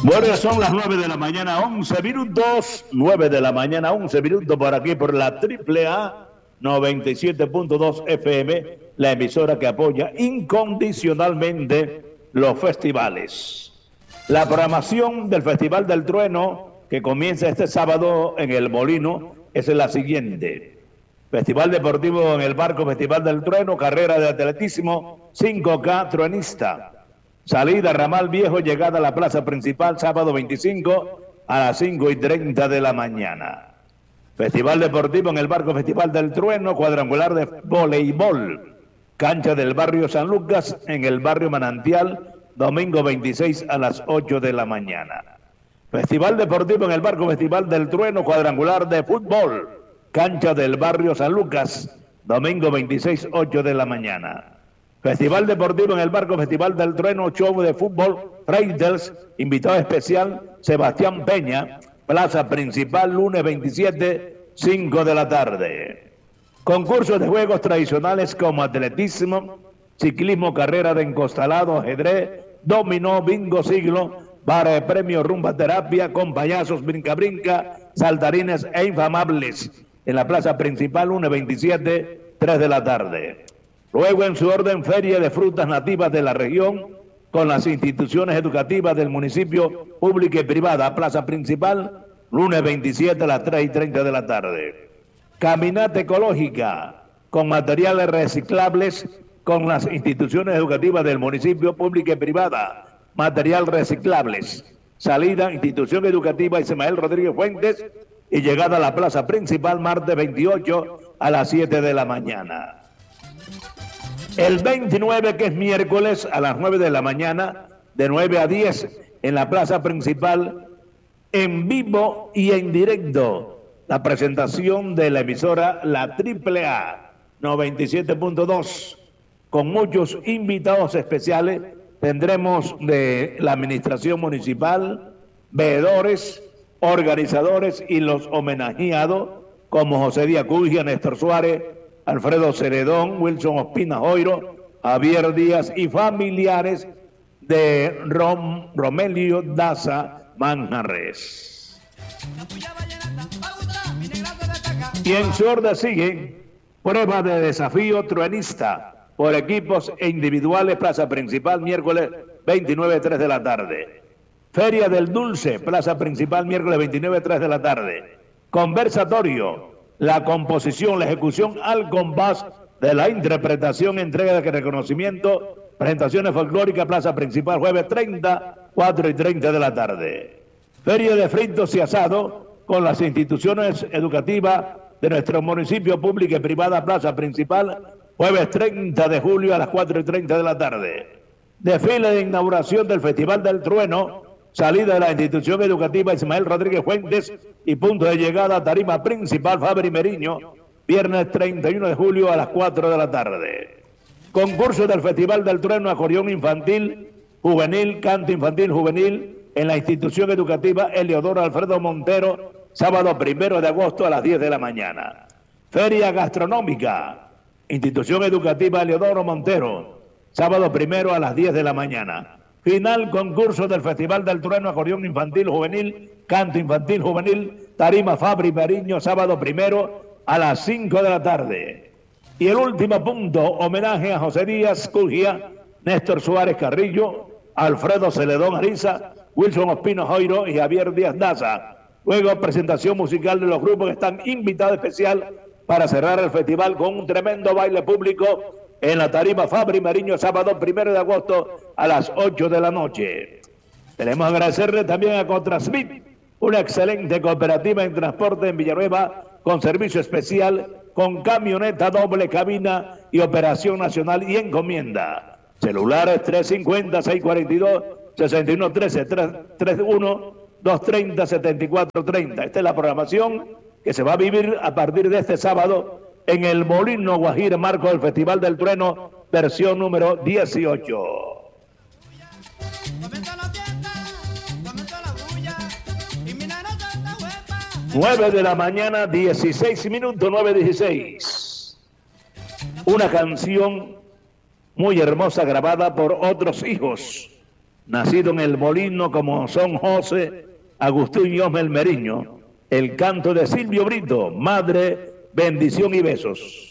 Bueno, son las 9 de la mañana, 11 minutos. 9 de la mañana, 11 minutos por aquí, por la AAA 97.2 FM, la emisora que apoya incondicionalmente los festivales. La programación del Festival del Trueno, que comienza este sábado en El Molino, es la siguiente. Festival Deportivo en el Barco, Festival del Trueno, carrera de atletismo, 5K truenista. Salida Ramal Viejo, llegada a la plaza principal, sábado 25 a las 5:30 de la mañana. Festival Deportivo en el Barco, Festival del Trueno, cuadrangular de voleibol. Cancha del barrio San Lucas, en el barrio Manantial, domingo 26 a las 8 de la mañana. Festival Deportivo en el Barco, Festival del Trueno, cuadrangular de fútbol. Cancha del barrio San Lucas, domingo 26, 8 de la mañana. Festival Deportivo en el Barco, Festival del Trueno, show de fútbol, Raiders, invitado especial, Sebastián Peña, plaza principal, lunes 27, 5 de la tarde. Concursos de juegos tradicionales como atletismo, ciclismo, carrera de encostalado, ajedrez, dominó, bingo siglo, vara de premio, rumba terapia, con payasos, brinca-brinca, saltarines e infamables. En la plaza principal, lunes 27, 3 de la tarde. Luego, en su orden, feria de frutas nativas de la región con las instituciones educativas del municipio, pública y privada. Plaza principal, lunes 27 a las 3:30 de la tarde. Caminata ecológica con materiales reciclables con las instituciones educativas del municipio, pública y privada. Material reciclables. Salida, institución educativa Ismael Rodríguez Fuentes y llegada a la plaza principal, martes 28 a las 7 de la mañana. El 29, que es miércoles, a las 9 de la mañana, de 9 a 10, en la plaza principal, en vivo y en directo, la presentación de la emisora La AAA 97.2, con muchos invitados especiales. Tendremos de la administración municipal, veedores, organizadores y los homenajeados, como José Díaz Cugia, Néstor Suárez, Alfredo Ceredón, Wilson Ospina Joiro, Javier Díaz y familiares de Romelio Daza Manjarres. Y en su orden sigue prueba de desafío truenista por equipos e individuales, plaza principal, miércoles 29, 3 de la tarde. Feria del Dulce, plaza principal, miércoles 29, 3 de la tarde. Conversatorio, la composición, la ejecución al compás de la interpretación, entrega de reconocimiento, presentaciones folclóricas, plaza principal, jueves 30, 4:30 de la tarde. Feria de fritos y asado con las instituciones educativas de nuestro municipio, pública y privada, plaza principal, jueves 30 de julio a las 4:30 de la tarde. Desfile de inauguración del Festival del Trueno, salida de la institución educativa Ismael Rodríguez Fuentes y punto de llegada a tarima principal Fabri Meriño, viernes 31 de julio a las 4 de la tarde. Concurso del Festival del Trueno, acordeón infantil, juvenil, canto infantil juvenil en la institución educativa Eleodoro Alfredo Montero, sábado 1 de agosto a las 10 de la mañana. Feria gastronómica, institución educativa Eleodoro Montero, sábado 1 a las 10 de la mañana. Final concurso del Festival del Trueno, acordeón infantil juvenil, canto infantil juvenil, tarima Fabri Meriño, sábado 1 a las 5 de la tarde. Y el último punto, homenaje a José Díaz Cugia, Néstor Suárez Carrillo, Alfredo Celedón Ariza, Wilson Ospino Joiro y Javier Díaz Daza. Luego presentación musical de los grupos que están invitados especial para cerrar el festival con un tremendo baile público en la tarima Fabri Meriño, sábado 1 de agosto a las 8 de la noche. Queremos agradecerle también a Contrasmit, una excelente cooperativa en transporte en Villanueva, con servicio especial, con camioneta doble cabina y operación nacional y encomienda. Celulares 350-642-6113, 331-230-7430. Esta es la programación que se va a vivir a partir de este sábado en el Molino Guajira, marco del Festival del Trueno, versión número 18. 9 de la mañana, 16 minutos, 9:16. Una canción muy hermosa grabada por Otros Hijos, nacido en el Molino como son José Agustín y Osmel Meriño. El canto de Silvio Brito, madre, bendición y besos.